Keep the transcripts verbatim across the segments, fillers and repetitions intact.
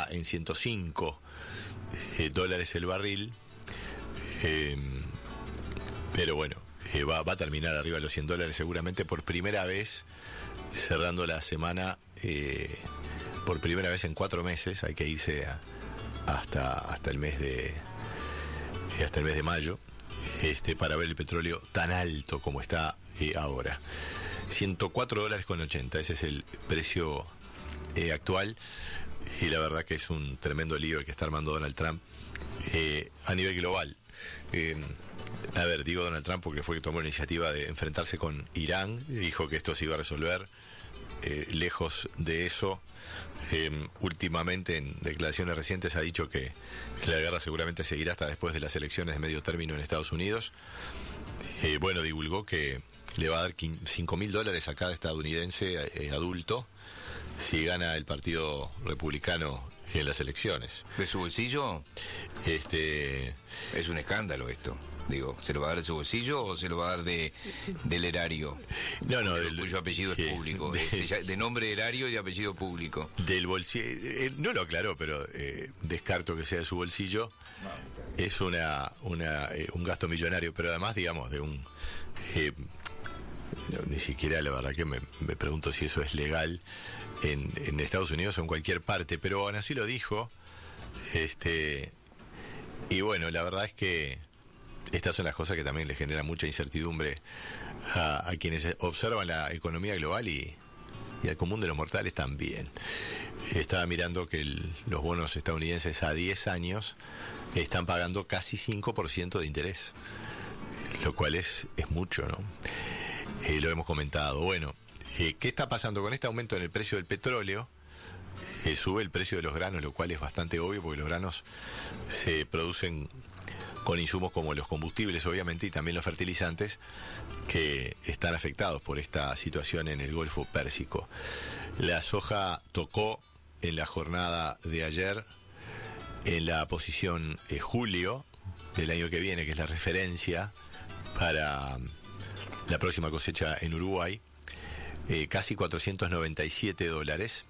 en ciento cinco eh, dólares el barril, eh, pero bueno, eh, va, va a terminar arriba de los cien dólares seguramente por primera vez, cerrando la semana, eh, por primera vez en cuatro meses. Hay que irse a, hasta, hasta el mes de hasta el mes de mayo, este, para ver el petróleo tan alto como está eh, ahora. ciento cuatro dólares con ochenta, ese es el precio eh, actual, y la verdad que es un tremendo lío el que está armando Donald Trump eh, a nivel global. Eh, a ver, digo Donald Trump porque fue que tomó la iniciativa de enfrentarse con Irán, dijo que esto se iba a resolver. Eh, lejos de eso, eh, últimamente en declaraciones recientes ha dicho que la guerra seguramente seguirá hasta después de las elecciones de medio término en Estados Unidos. Eh, bueno, divulgó que le va a dar cinco mil dólares a cada estadounidense eh, adulto si gana el Partido Republicano en las elecciones. ¿De su bolsillo? Este es un escándalo esto. Digo, ¿se lo va a dar de su bolsillo o se lo va a dar de del erario? No, no, cuyo, del, cuyo apellido eh, es público, de, de, de nombre erario y de apellido público. Del bolsillo, eh, no lo aclaró, pero eh, descarto que sea de su bolsillo. No, es una, una eh, un gasto millonario, pero además, digamos, de un... Eh, no, ni siquiera, la verdad que me, me pregunto si eso es legal en, en Estados Unidos o en cualquier parte, pero aún así lo dijo. Este y bueno, la verdad es que estas son las cosas que también le generan mucha incertidumbre a, a quienes observan la economía global y, y al común de los mortales también. Estaba mirando que el, los bonos estadounidenses a diez años están pagando casi cinco por ciento de interés, lo cual es, es mucho, ¿no? Eh, lo hemos comentado. Bueno, eh, ¿qué está pasando con este aumento en el precio del petróleo? Eh, sube el precio de los granos, lo cual es bastante obvio porque los granos se producen con insumos como los combustibles, obviamente, y también los fertilizantes, que están afectados por esta situación en el Golfo Pérsico. La soja tocó en la jornada de ayer en la posición eh, julio del año que viene, que es la referencia para la próxima cosecha en Uruguay, eh, casi cuatrocientos noventa y siete dólares.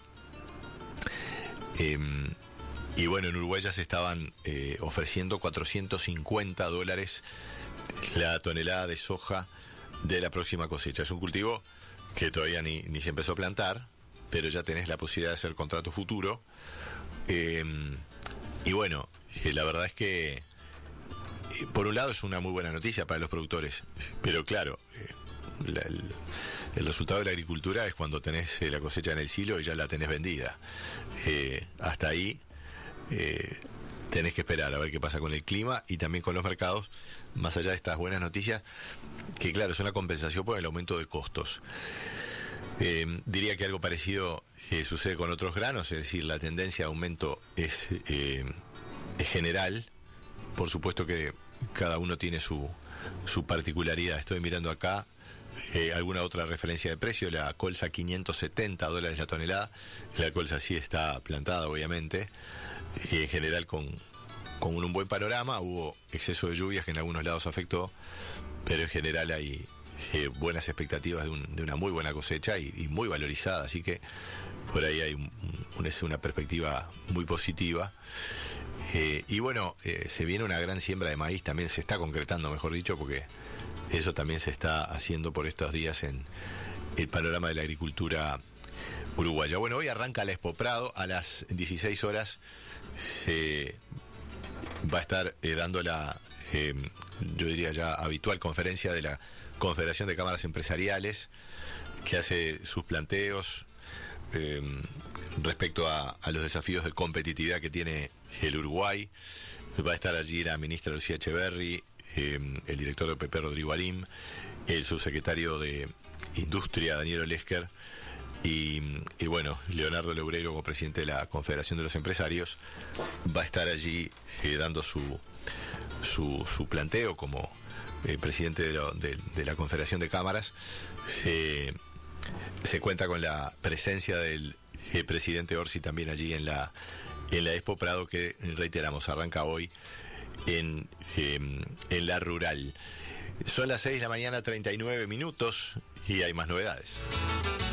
Eh, y bueno, en Uruguay ya se estaban eh, ofreciendo cuatrocientos cincuenta dólares la tonelada de soja de la próxima cosecha. Es un cultivo que todavía ni, ni se empezó a plantar, pero ya tenés la posibilidad de hacer contrato futuro. Eh, y bueno, eh, la verdad es que eh, por un lado es una muy buena noticia para los productores, pero claro, eh, la, el, el resultado de la agricultura es cuando tenés eh, la cosecha en el silo y ya la tenés vendida. Eh, hasta ahí eh, tenés que esperar a ver qué pasa con el clima y también con los mercados, más allá de estas buenas noticias, que claro, es una compensación por el aumento de costos. Eh, diría que algo parecido eh, sucede con otros granos, es decir, la tendencia de aumento es, eh, es general. Por supuesto que cada uno tiene su, su particularidad. Estoy mirando acá eh, alguna otra referencia de precio. La colza, quinientos setenta dólares la tonelada. La colza sí está plantada, obviamente, y en general con, con un buen panorama. Hubo exceso de lluvias que en algunos lados afectó, pero en general hay eh, buenas expectativas de, un, de una muy buena cosecha y, y muy valorizada, así que por ahí hay un, un, una perspectiva muy positiva. Eh, y bueno, eh, se viene una gran siembra de maíz, también se está concretando, mejor dicho, porque eso también se está haciendo por estos días en el panorama de la agricultura uruguaya. Bueno, hoy arranca la Expo Prado a las dieciséis horas. Se va a estar eh, dando la, eh, yo diría ya habitual conferencia de la Confederación de Cámaras Empresariales, que hace sus planteos eh, respecto a, a los desafíos de competitividad que tiene el Uruguay. Va a estar allí la ministra Lucía Echeverri, eh, el director de O P P Rodrigo Arim, el subsecretario de Industria Daniel Olesker y, y bueno, Leonardo Loureiro, como presidente de la Confederación de los Empresarios, va a estar allí eh, dando su, su, su planteo como eh, presidente de, lo, de, de la Confederación de Cámaras. Se, se cuenta con la presencia del eh, presidente Orsi también allí en la en la Expo Prado, que reiteramos arranca hoy en, eh, en la rural. Son las seis de la mañana, treinta y nueve minutos, y hay más novedades.